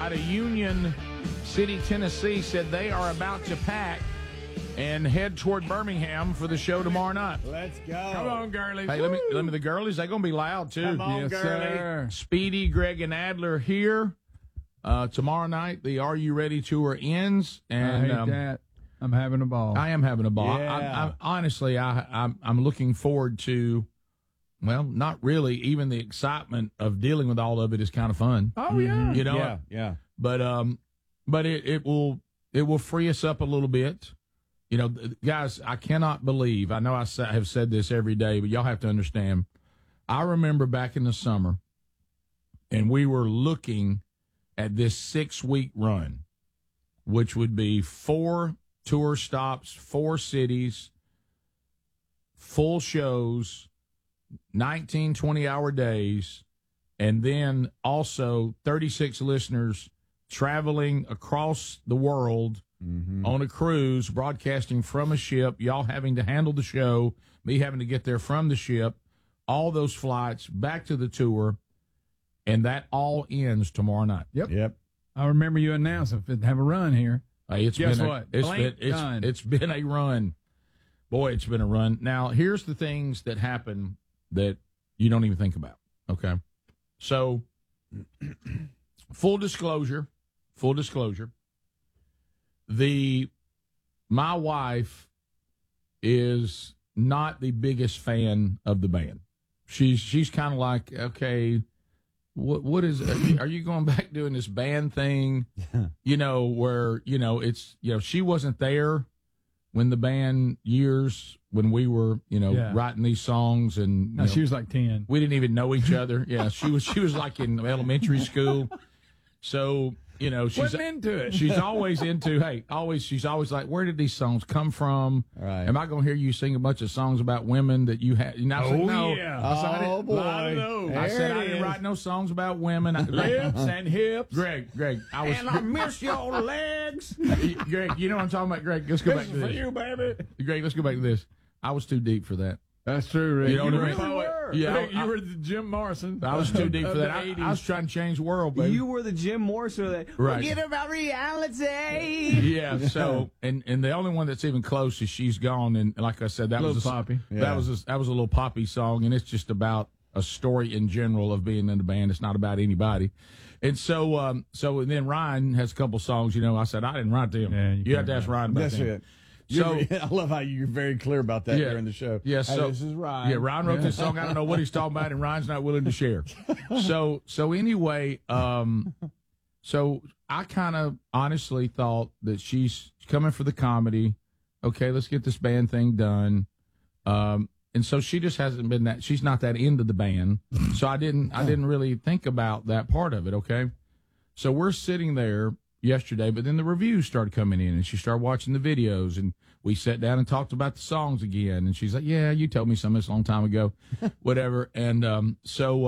out of Union City, Tennessee, said they are about to pack and head toward Birmingham for the show tomorrow night. Let's go. Come on, girlies. Hey, let me the girlies. They're going to be loud, too. Come on, Yes, girlie. sir. Speedy, Greg, and Adler here. Tomorrow night, the Are You Ready tour ends. And I hate that. I'm having a ball. I am having a ball. Yeah. Honestly, I'm looking forward to, well, not really. Even the excitement of dealing with all of it is kind of fun. Oh, yeah. You know? Yeah. But it will free us up a little bit. You know, guys, I cannot believe, I know I have said this every day, but y'all have to understand. I remember back in the summer, and we were looking at this 6-week run, which would be 4 tour stops, 4 cities, full shows, 19, 20-hour days, and then also 36 listeners traveling across the world on a cruise, broadcasting from a ship, y'all having to handle the show, me having to get there from the ship, all those flights, back to the tour, and that all ends tomorrow night. Yep. I remember you announcing have a run here. Hey, Guess what? Done. It's been a run. Boy, it's been a run. Now, here's the things that happen that you don't even think about, okay? So, full disclosure, my wife is not the biggest fan of the band. She's kind of like, okay, what is are you going back doing this band thing? You know, where it's she wasn't there when the band years when we were writing these songs, and No, she was like 10. we didn't even know each other. Yeah, she was like in elementary school. So she's Wasn't into it. She's always into. She's always like, where did these songs come from? Right. Am I going to hear you sing a bunch of songs about women that you had? And I said, no. yeah. Oh, boy. I know. I said There I it didn't is. write no songs about women. Lips and hips. Greg, I was. And I miss your legs. Greg, you know what I'm talking about, Greg? Let's go back This to is for this. you, baby. Greg, let's go back to this. I was too deep for that. That's true, Rick. You know what I mean? really were. Yeah, Rick, you were the Jim Morrison. I was too deep of for that. the I was 80s. trying to change the world, baby. You were the Jim Morrison of that. Right. Forget about reality. Yeah. So, and the only one that's even close is "She's Gone," and like I said, that Little was Poppy. That was a little Poppy song, and it's just about a story in general of being in the band. It's not about anybody. And so, and then Ryan has a couple songs. I said I didn't write them. Yeah, you have to ask Ryan about That's them. it. So, I love how you're very clear about that during the show. Yeah, Hey, so this is Ryan. Yeah, Ryan wrote this song. I don't know what he's talking about, and Ryan's not willing to share. So anyway, so I kind of honestly thought that she's coming for the comedy. Okay, let's get this band thing done. And so she just hasn't been that. She's not that into the band. So I didn't really think about that part of it. Okay, so we're sitting there yesterday, but then the reviews started coming in, and she started watching the videos, and we sat down and talked about the songs again. And she's like, "Yeah, you told me some of this a long time ago, whatever." And so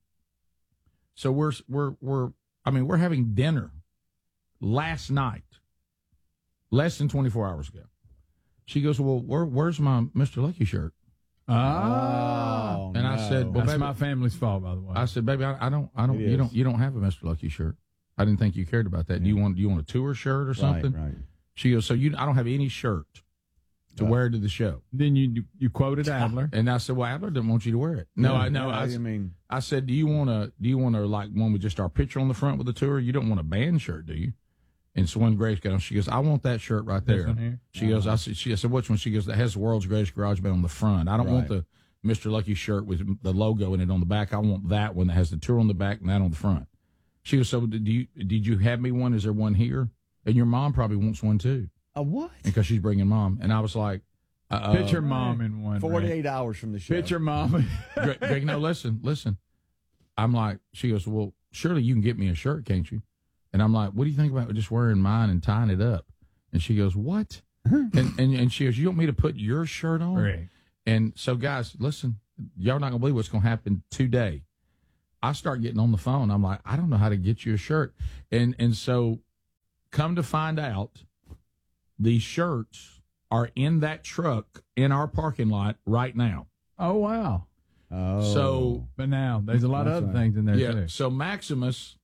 we're having dinner last night, less than 24 hours ago. She goes, "Well, where's my Mr. Lucky shirt?" Oh, And I said, well, That's baby, my family's fault, by the way. I said, "Baby, I don't. It is. You don't have a Mr. Lucky shirt. I didn't think you cared about that. Do you want a tour shirt or something?" Right. She goes, "So I don't have any shirt to wear to the show." Then you quoted Adler. And I said, "Well, Adler didn't want you to wear it." No, I know. I mean, I said, "Do you want to like one with just our picture on the front with the tour? You don't want a band shirt, do you?" And so when Grace got on, she goes, "I want that shirt right This there." one here? She goes, I said, "Which one?" She goes, "That has the world's greatest garage band on the front. I don't want Right. the Mr. Lucky shirt with the logo in it on the back. I want that one that has the tour on the back and that on the front." She goes, "So did you have me one? Is there one here? And your mom probably wants one too." a what? Because she's bringing Mom. And I was like, Picture mom in one. 48 hours from the show. Picture mom. Greg, no, listen. I'm like, she goes, "Well, surely you can get me a shirt, can't you?" And I'm like, "What do you think about just wearing mine and tying it up?" And she goes, "What?" and she goes, "You want me to put your shirt on?" Right. And so, guys, listen, y'all not going to believe what's going to happen today. I start getting on the phone. I'm like, "I don't know how to get you a shirt." And so come to find out, these shirts are in that truck in our parking lot right now. Oh, wow. Oh. So, But now, there's a lot of That's other right. things in there, yeah, too. so Maximus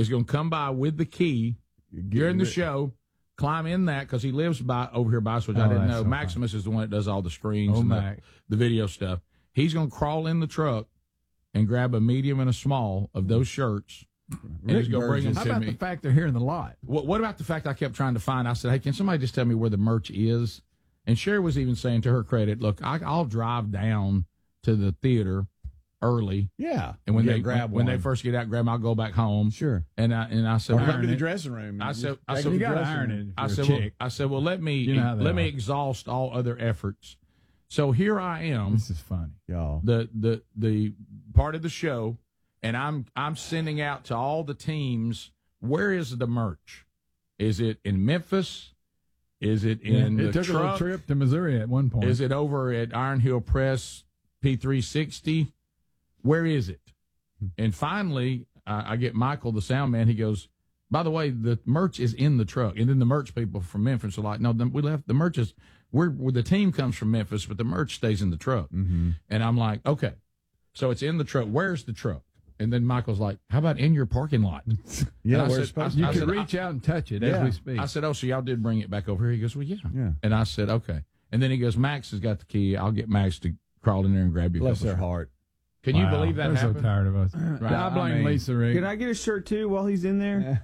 is going to come by with the key during the show, climb in that because he lives over here by us, which I didn't know. So Maximus is the one that does all the screens and the video stuff. He's going to crawl in the truck and grab a medium and a small of those shirts. And he's going to bring them to me. How about the fact they're here in the lot? What about the fact I kept trying to find? I said, hey, can somebody just tell me where the merch is? And Sherry was even saying, to her credit, look, I'll drive down to the theater early. Yeah. And when they first get out, grab them, I'll go back home. Sure. And I said, or come to the dressing room. I said, you got to iron it. I said, well, let me exhaust all other efforts. So here I am. This is funny, y'all. The part of the show, and I'm sending out to all the teams. Where is the merch? Is it in Memphis? Is it in the truck? It took a little trip to Missouri at one point. Is it over at Iron Hill Press P360? Where is it? And finally, I get Michael, the sound man. He goes, by the way, the merch is in the truck. And then the merch people from Memphis are like, no, we left the merch is where the team comes from Memphis, but the merch stays in the truck. Mm-hmm. And I'm like, okay, so it's in the truck. Where's the truck? And then Michael's like, how about in your parking lot? Yeah, you can reach out and touch it as we speak. I said, oh, so y'all did bring it back over here? He goes, well, yeah. And I said, okay. And then he goes, Max has got the key. I'll get Max to crawl in there and grab you. Bless their heart. Can you believe that happened? So tired of us. Right. I blame Lisa, Rick. Can I get a shirt, too, while he's in there?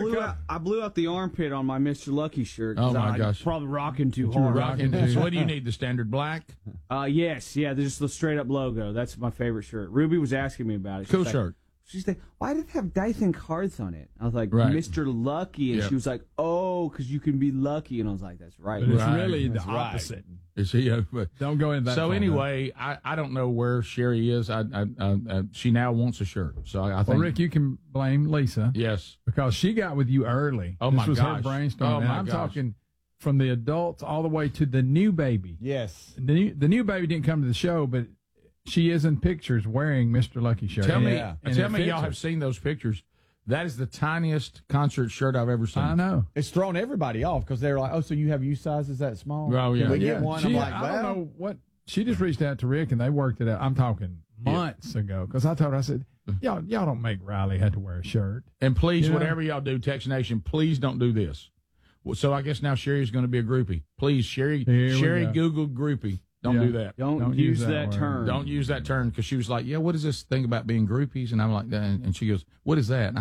I blew out the armpit on my Mr. Lucky shirt. Oh, my gosh. Probably rocking too hard. So what do you need, the standard black? Yes. Yeah, there's just the straight-up logo. That's my favorite shirt. Ruby was asking me about it. Cool shirt. She's like, why did it have Dyson cards on it? I was like, Mr. Lucky. And she was like, oh, because you can be lucky. And I was like, that's right. But it's really the opposite. Don't go into that. So anyway, I don't know where Sherry is. She now wants a shirt. So I think. Well, Rick, you can blame Lisa. Yes. Because she got with you early. Oh, my gosh. This was her brainstorming. And I'm talking from the adults all the way to the new baby. Yes. The new baby didn't come to the show, but she is in pictures wearing Mr. Lucky shirt. Tell me y'all have seen those pictures. That is the tiniest concert shirt I've ever seen. I know. It's thrown everybody off because they're like, oh, so you have U sizes that small? Oh, yeah. We get one. I'm like, I don't know what. She just reached out to Rick and they worked it out. I'm talking months ago because I told her, I said, y'all don't make Riley have to wear a shirt. And please, whatever y'all do, Text Nation, please don't do this. So I guess now Sherry's going to be a groupie. Please, Sherry Google groupie. Don't do that. Don't use that term. Don't use that term because she was like, yeah, what is this thing about being groupies? And I'm like, and she goes, what is that? And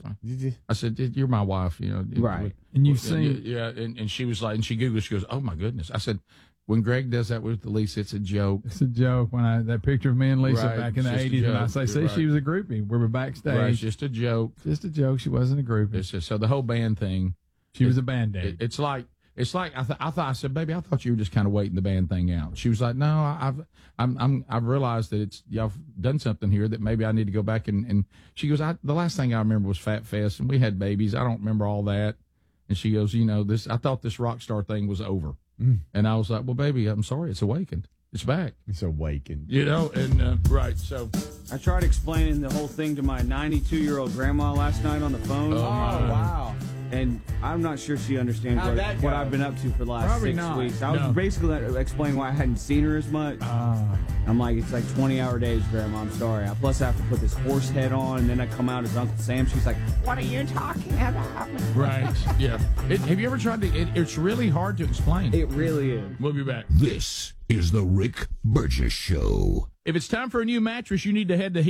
I said, you're my wife, Right. And you've seen. Yeah. And she was like, and she Googled, she goes, oh my goodness. I said, when Greg does that with Lisa, it's a joke. It's a joke. When that picture of me and Lisa back in the 80s, and I say, see, she was a groupie. We were backstage. Right, it's just a joke. Just a joke. She wasn't a groupie. It's just, so the whole band thing. She was a band-aid. It's like I said, baby, I thought you were just kind of waiting the band thing out. She was like, no, I've realized that y'all done something here that maybe I need to go back and she goes, the last thing I remember was Fat Fest and we had babies. I don't remember all that. And she goes, I thought this rock star thing was over. And I was like, well, baby, I'm sorry, it's awakened. It's back. It's awakened. And right. So I tried explaining the whole thing to my 92-year-old grandma last night on the phone. Oh wow. And I'm not sure she understands what I've been up to for the last Probably 6 not. weeks. I was basically explaining why I hadn't seen her as much. I'm like, it's like 20-hour days, Grandma. I'm sorry. Plus, I have to put this horse head on, and then I come out as Uncle Sam. She's like, what are you talking about? Right. Yeah. Have you ever tried to? It's really hard to explain. It really is. We'll be back. This is the Rick Burgess Show. If it's time for a new mattress, you need to head to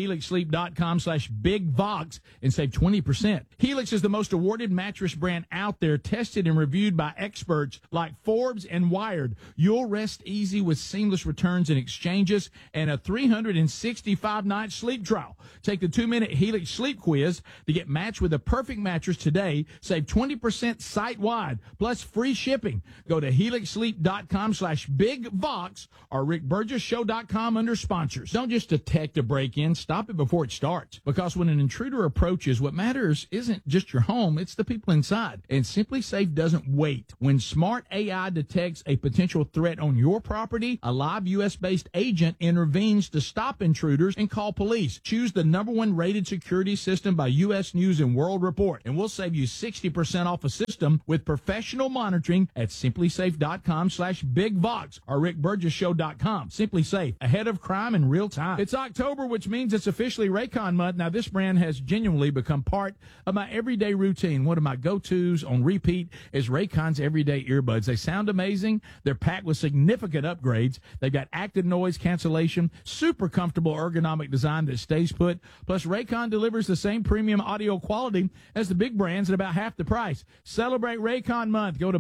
HelixSleep.com/BigVox and save 20%. Helix is the most awarded mattress brand out there, tested and reviewed by experts like Forbes and Wired. You'll rest easy with seamless returns and exchanges and a 365-night sleep trial. Take the 2-minute Helix sleep quiz to get matched with the perfect mattress today. Save 20% site-wide, plus free shipping. Go to HelixSleep.com/BigVox or RickBurgessShow.com under sponsors. Don't just detect a break-in. Stop it before it starts. Because when an intruder approaches, what matters isn't just your home, it's the people inside. And Simply Safe doesn't wait. When smart AI detects a potential threat on your property, a live U.S.-based agent intervenes to stop intruders and call police. Choose the #1 rated security system by U.S. News and World Report. And we'll save you 60% off a system with professional monitoring at simplysafe.com/BigVox or RickBurgessShow.com. Simply Safe, ahead of crime in real time. It's October, which means it's officially Raycon month. Now, this brand has genuinely become part of my everyday routine. One of my go-tos on repeat is Raycon's everyday earbuds. They sound amazing. They're packed with significant upgrades. They've got active noise cancellation, super comfortable ergonomic design that stays put. Plus, Raycon delivers the same premium audio quality as the big brands at about half the price. Celebrate Raycon month. Go to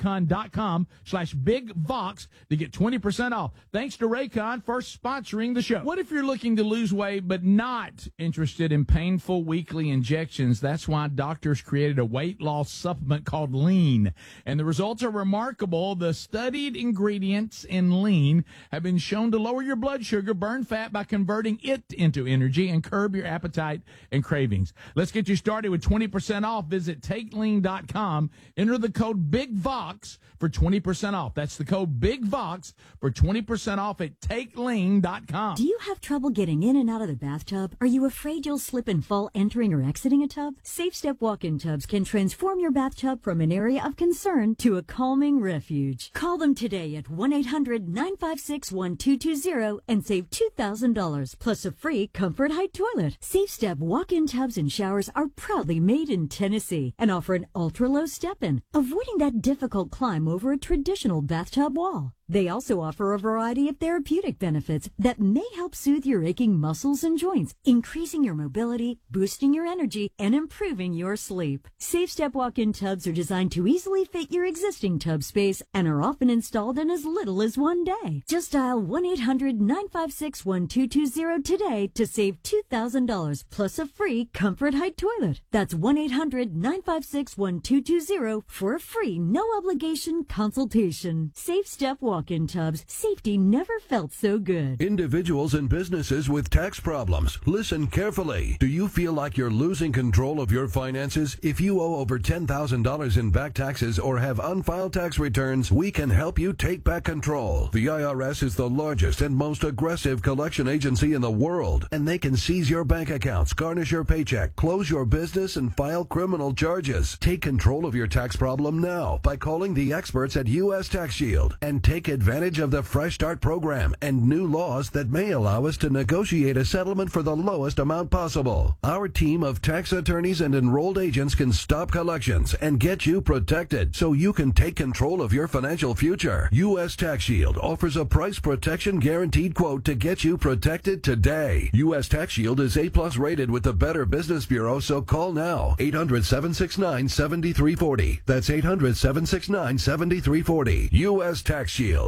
buyraycon.com/bigvox to get 20% off. Thanks to Raycon for sponsoring the show. What if you're looking to lose weight but not interested in painful weekly injections? That's why doctors created a weight loss supplement called Lean, and the results are remarkable. The studied ingredients in Lean have been shown to lower your blood sugar, burn fat by converting it into energy, and curb your appetite and cravings. Let's get you started with 20% off. Visit TakeLean.com. Enter the code BIGVOX for 20% off. That's the code BIGVOX for 20% off at TakeLean.com. Do you have trouble getting in and out of the bathtub? Are you afraid you'll slip and fall entering or exiting a tub? Safe Step walk-in tubs can transform your bathtub from an area of concern to a calming refuge. Call them today at 1-800-956-1220 and save $2,000 plus a free Comfort Height toilet. Safe Step walk-in tubs and showers are proudly made in Tennessee and offer an ultra-low step-in, avoiding that difficult climb over a traditional bathtub wall. They also offer a variety of therapeutic benefits that may help soothe your aching muscles and joints, increasing your mobility, boosting your energy, and improving your sleep. Safe Step walk-in tubs are designed to easily fit your existing tub space and are often installed in as little as one day. Just dial 1-800-956-1220 today to save $2,000 plus a free Comfort Height toilet. That's 1-800-956-1220 for a free, no-obligation consultation. Safe Step walk-in tubs. Safety never felt so good. Individuals and businesses with tax problems, listen carefully. Do you feel like you're losing control of your finances? If you owe over $10,000 in back taxes or have unfiled tax returns, we can help you take back control. The IRS is the largest and most aggressive collection agency in the world, and they can seize your bank accounts, garnish your paycheck, close your business, and file criminal charges. Take control of your tax problem now by calling the experts at U.S. Tax Shield and take advantage of the Fresh Start program and new laws that may allow us to negotiate a settlement for the lowest amount possible. Our team of tax attorneys and enrolled agents can stop collections and get you protected so you can take control of your financial future. U.S. Tax Shield offers a price protection guaranteed quote to get you protected today. U.S. Tax Shield is A+ rated with the Better Business Bureau, so call now. 800-769-7340. That's 800-769-7340. U.S. Tax Shield.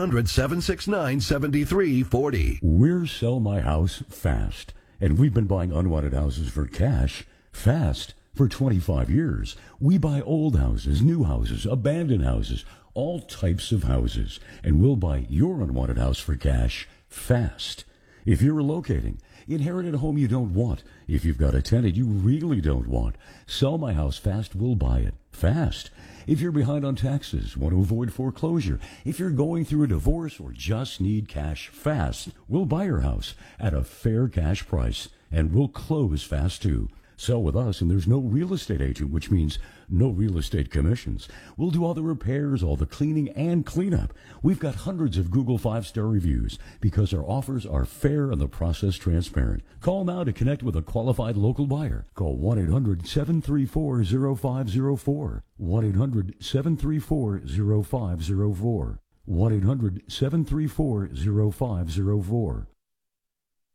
800-769-7340. We're Sell My House Fast, and we've been buying unwanted houses for cash fast for 25 years. We buy old houses, new houses, abandoned houses, all types of houses, and we'll buy your unwanted house for cash fast. If you're relocating, inherited a home you don't want, if you've got a tenant you really don't want, Sell My House Fast will buy it fast. If you're behind on taxes, want to avoid foreclosure, if you're going through a divorce or just need cash fast, we'll buy your house at a fair cash price, and we'll close fast too. Sell with us, and there's no real estate agent, which means no real estate commissions. We'll do all the repairs, all the cleaning, and cleanup. We've got hundreds of Google 5-star reviews because our offers are fair and the process transparent. Call now to connect with a qualified local buyer. Call 1-800-734-0504. 1-800-734-0504. 1-800-734-0504.